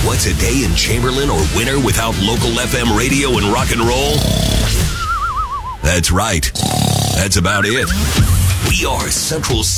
What's a day in Chamberlain or Winter without local FM radio and rock and roll? That's right. That's about it. We are Central